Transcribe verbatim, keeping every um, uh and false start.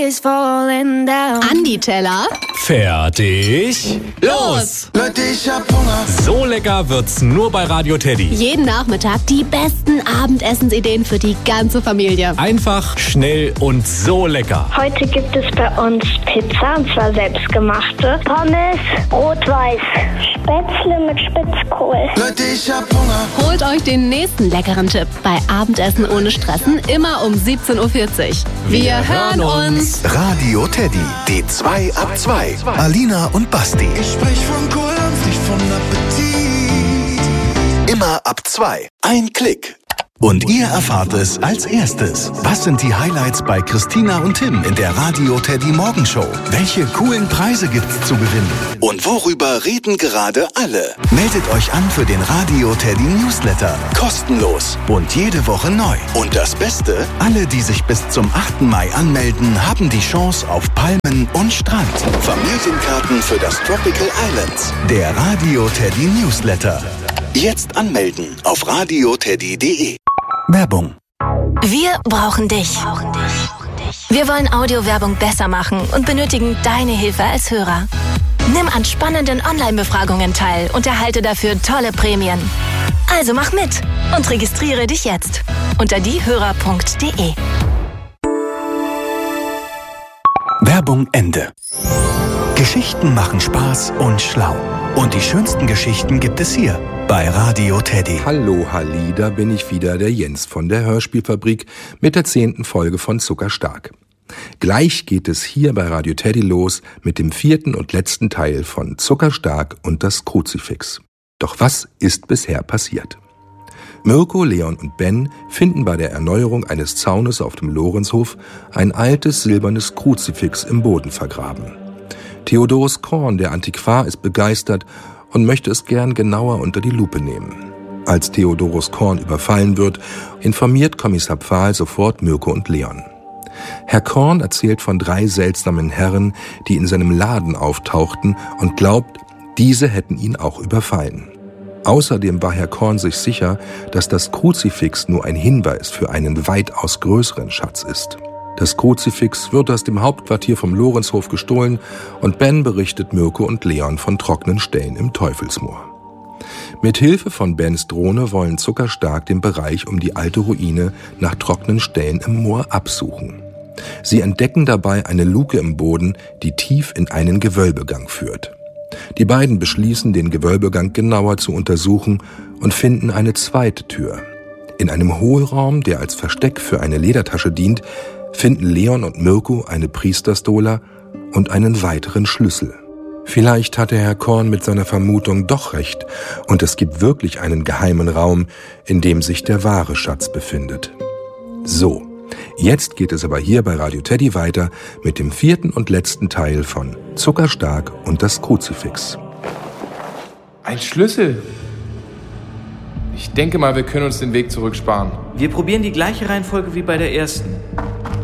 is falling down. Andi Teller. Fertig. Los! Leute, ich hab Hunger. So lecker wird's nur bei Radio Teddy. Jeden Nachmittag die besten Abendessensideen für die ganze Familie. Einfach, schnell und so lecker. Heute gibt es bei uns Pizza, und zwar selbstgemachte. Pommes, rot-weiß. Spätzle mit Spitzkohl. Leute, ich hab Hunger. Holt euch den nächsten leckeren Tipp bei Abendessen ohne Stressen, immer um siebzehn Uhr vierzig. Wir, Wir hören uns. Radio Teddy, die zwei ab zwei. Alina und Basti. Ich sprech von Kunst, nicht von Appetit. Immer ab zwei. Ein Klick. Und ihr erfahrt es als erstes. Was sind die Highlights bei Christina und Tim in der Radio Teddy Morgenshow? Welche coolen Preise gibt's zu gewinnen? Und worüber reden gerade alle? Meldet euch an für den Radio Teddy Newsletter. Kostenlos und jede Woche neu. Und das Beste, alle, die sich bis zum achten Mai anmelden, haben die Chance auf Palmen und Strand. Familienkarten für das Tropical Islands. Der Radio Teddy Newsletter. Jetzt anmelden auf radioteddy punkt de. Werbung. Wir brauchen dich. Wir wollen Audiowerbung besser machen und benötigen deine Hilfe als Hörer. Nimm an spannenden Online-Befragungen teil und erhalte dafür tolle Prämien. Also mach mit und registriere dich jetzt unter diehörer punkt de. Werbung Ende. Geschichten machen Spaß und schlau. Und die schönsten Geschichten gibt es hier bei Radio Teddy. Hallo Halli, da bin ich wieder, der Jens von der Hörspielfabrik mit der zehnten Folge von Zuckerstark. Gleich geht es hier bei Radio Teddy los mit dem vierten und letzten Teil von Zuckerstark und das Kruzifix. Doch was ist bisher passiert? Mirko, Leon und Ben finden bei der Erneuerung eines Zaunes auf dem Lorenzhof ein altes silbernes Kruzifix im Boden vergraben. Theodorus Korn, der Antiquar, ist begeistert und möchte es gern genauer unter die Lupe nehmen. Als Theodorus Korn überfallen wird, informiert Kommissar Pfahl sofort Mirko und Leon. Herr Korn erzählt von drei seltsamen Herren, die in seinem Laden auftauchten und glaubt, diese hätten ihn auch überfallen. Außerdem war Herr Korn sich sicher, dass das Kruzifix nur ein Hinweis für einen weitaus größeren Schatz ist. Das Kruzifix wird aus dem Hauptquartier vom Lorenzhof gestohlen und Ben berichtet Mirko und Leon von trockenen Stellen im Teufelsmoor. Mit Hilfe von Bens Drohne wollen Zuckerstark den Bereich um die alte Ruine nach trockenen Stellen im Moor absuchen. Sie entdecken dabei eine Luke im Boden, die tief in einen Gewölbegang führt. Die beiden beschließen, den Gewölbegang genauer zu untersuchen und finden eine zweite Tür. In einem Hohlraum, der als Versteck für eine Ledertasche dient, finden Leon und Mirko eine Priesterstola und einen weiteren Schlüssel. Vielleicht hatte Herr Korn mit seiner Vermutung doch recht und es gibt wirklich einen geheimen Raum, in dem sich der wahre Schatz befindet. So, jetzt geht es aber hier bei Radio Teddy weiter mit dem vierten und letzten Teil von Zuckerstark und das Kruzifix. Ein Schlüssel. Ich denke mal, wir können uns den Weg zurücksparen. Wir probieren die gleiche Reihenfolge wie bei der ersten.